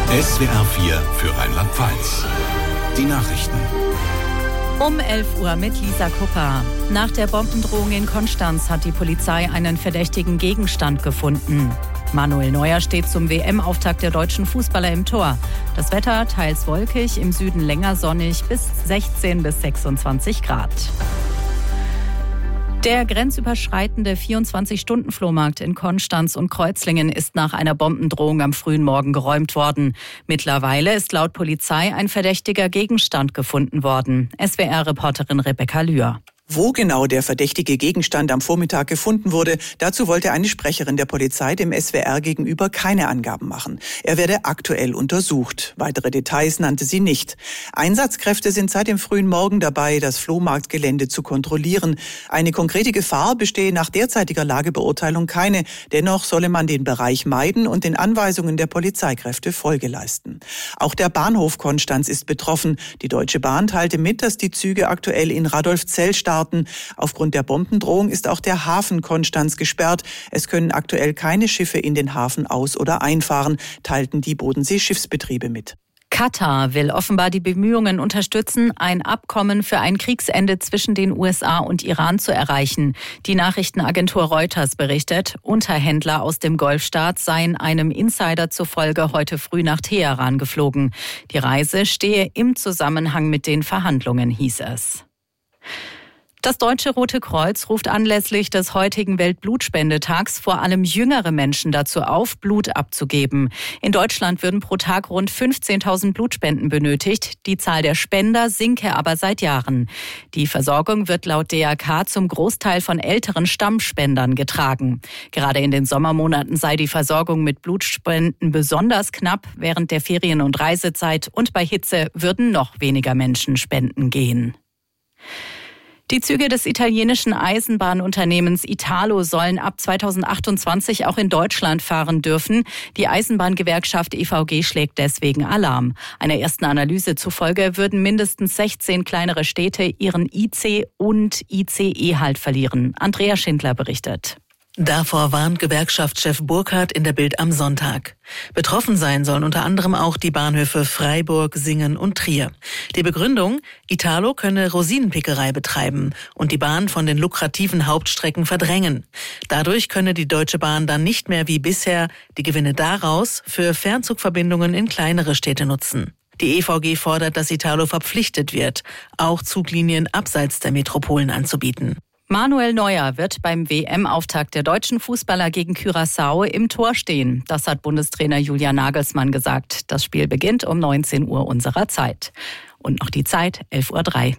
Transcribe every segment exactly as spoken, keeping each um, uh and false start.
S W R vier für Rheinland-Pfalz. Die Nachrichten. Um elf Uhr mit Lisa Kupper. Nach der Bombendrohung in Konstanz hat die Polizei einen verdächtigen Gegenstand gefunden. Manuel Neuer steht zum W M-Auftakt der deutschen Fußballer im Tor. Das Wetter teils wolkig, im Süden länger sonnig bis sechzehn bis sechsundzwanzig Grad. Der grenzüberschreitende vierundzwanzig-Stunden-Flohmarkt in Konstanz und Kreuzlingen ist nach einer Bombendrohung am frühen Morgen geräumt worden. Mittlerweile ist laut Polizei ein verdächtiger Gegenstand gefunden worden. S W R-Reporterin Rebecca Lühr. Wo genau der verdächtige Gegenstand am Vormittag gefunden wurde, dazu wollte eine Sprecherin der Polizei dem S W R gegenüber keine Angaben machen. Er werde aktuell untersucht. Weitere Details nannte sie nicht. Einsatzkräfte sind seit dem frühen Morgen dabei, das Flohmarktgelände zu kontrollieren. Eine konkrete Gefahr bestehe nach derzeitiger Lagebeurteilung keine. Dennoch solle man den Bereich meiden und den Anweisungen der Polizeikräfte Folge leisten. Auch der Bahnhof Konstanz ist betroffen. Die Deutsche Bahn teilte mit, dass die Züge aktuell in Radolfzell starten. Aufgrund der Bombendrohung ist auch der Hafen Konstanz gesperrt. Es können aktuell keine Schiffe in den Hafen aus- oder einfahren, teilten die Bodensee-Schiffsbetriebe mit. Katar will offenbar die Bemühungen unterstützen, ein Abkommen für ein Kriegsende zwischen den U S A und Iran zu erreichen. Die Nachrichtenagentur Reuters berichtet, Unterhändler aus dem Golfstaat seien einem Insider zufolge heute früh nach Teheran geflogen. Die Reise stehe im Zusammenhang mit den Verhandlungen, hieß es. Das Deutsche Rote Kreuz ruft anlässlich des heutigen Weltblutspendetags vor allem jüngere Menschen dazu auf, Blut abzugeben. In Deutschland würden pro Tag rund fünfzehntausend Blutspenden benötigt. Die Zahl der Spender sinke aber seit Jahren. Die Versorgung wird laut D R K zum Großteil von älteren Stammspendern getragen. Gerade in den Sommermonaten sei die Versorgung mit Blutspenden besonders knapp. Während der Ferien- und Reisezeit und bei Hitze würden noch weniger Menschen spenden gehen. Die Züge des italienischen Eisenbahnunternehmens Italo sollen ab zweitausendachtundzwanzig auch in Deutschland fahren dürfen. Die Eisenbahngewerkschaft E V G schlägt deswegen Alarm. Einer ersten Analyse zufolge würden mindestens sechzehn kleinere Städte ihren I C und I C E-Halt verlieren. Andrea Schindler berichtet. Davor warnt Gewerkschaftschef Burkhardt in der Bild am Sonntag. Betroffen sein sollen unter anderem auch die Bahnhöfe Freiburg, Singen und Trier. Die Begründung, Italo könne Rosinenpickerei betreiben und die Bahn von den lukrativen Hauptstrecken verdrängen. Dadurch könne die Deutsche Bahn dann nicht mehr wie bisher die Gewinne daraus für Fernzugverbindungen in kleinere Städte nutzen. Die E V G fordert, dass Italo verpflichtet wird, auch Zuglinien abseits der Metropolen anzubieten. Manuel Neuer wird beim W M-Auftakt der deutschen Fußballer gegen Curaçao im Tor stehen. Das hat Bundestrainer Julian Nagelsmann gesagt. Das Spiel beginnt um neunzehn Uhr unserer Zeit. Und noch die Zeit, elf Uhr drei.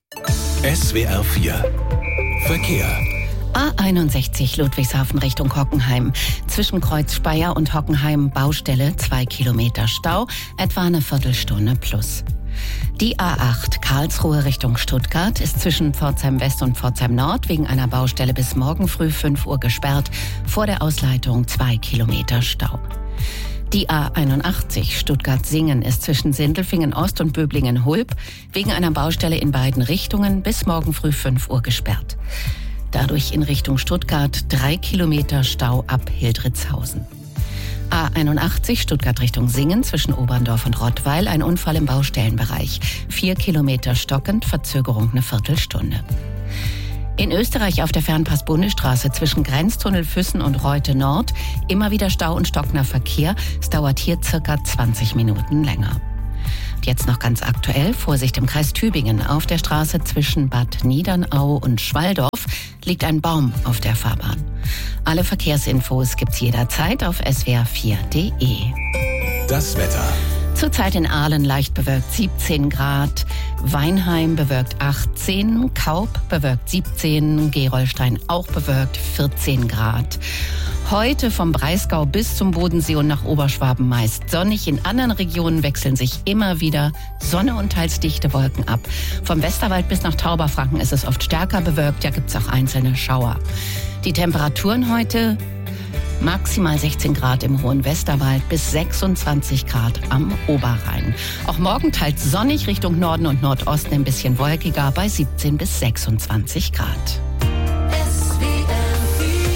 S W R vier Verkehr. A einundsechzig Ludwigshafen Richtung Hockenheim. Zwischen Kreuz Speyer und Hockenheim Baustelle, zwei Kilometer Stau, etwa eine Viertelstunde plus. Die A acht Karlsruhe Richtung Stuttgart ist zwischen Pforzheim West und Pforzheim Nord wegen einer Baustelle bis morgen früh fünf Uhr gesperrt. Vor der Ausleitung zwei Kilometer Stau. Die A einundachtzig Stuttgart-Singen ist zwischen Sindelfingen Ost und Böblingen-Hulb wegen einer Baustelle in beiden Richtungen bis morgen früh fünf Uhr gesperrt. Dadurch in Richtung Stuttgart drei Kilometer Stau ab Hildritzhausen. A einundachtzig Stuttgart Richtung Singen zwischen Oberndorf und Rottweil, ein Unfall im Baustellenbereich. Vier Kilometer stockend, Verzögerung eine Viertelstunde. In Österreich auf der Fernpass-Bundesstraße zwischen Grenztunnel Füssen und Reute Nord immer wieder Stau und stockender Verkehr. Es dauert hier circa zwanzig Minuten länger. Und jetzt noch ganz aktuell, Vorsicht im Kreis Tübingen. Auf der Straße zwischen Bad Niedernau und Schwalldorf liegt ein Baum auf der Fahrbahn. Alle Verkehrsinfos gibt's jederzeit auf S W R vier Punkt D E. Das Wetter. Zurzeit in Aalen leicht bewölkt siebzehn Grad, Weinheim bewölkt achtzehn, Kaub bewölkt siebzehn, Gerolstein auch bewölkt vierzehn Grad. Heute vom Breisgau bis zum Bodensee und nach Oberschwaben meist sonnig. In anderen Regionen wechseln sich immer wieder Sonne und teils dichte Wolken ab. Vom Westerwald bis nach Tauberfranken ist es oft stärker bewölkt, ja gibt's auch einzelne Schauer. Die Temperaturen heute maximal sechzehn Grad im hohen Westerwald bis sechsundzwanzig Grad am Oberrhein. Auch morgen teils sonnig, Richtung Norden und Nordosten ein bisschen wolkiger bei siebzehn bis sechsundzwanzig Grad.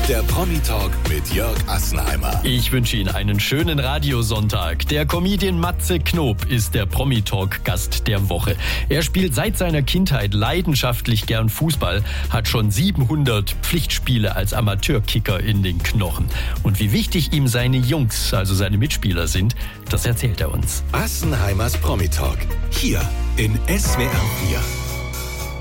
Der Promi-Talk mit Jörg Assenheimer. Ich wünsche Ihnen einen schönen Radiosonntag. Der Comedian Matze Knob ist der Promi-Talk-Gast der Woche. Er spielt seit seiner Kindheit leidenschaftlich gern Fußball, hat schon siebenhundert Pflichtspiele als Amateurkicker in den Knochen. Und wie wichtig ihm seine Jungs, also seine Mitspieler sind, das erzählt er uns. Assenheimers Promi-Talk. Hier in S W R vier.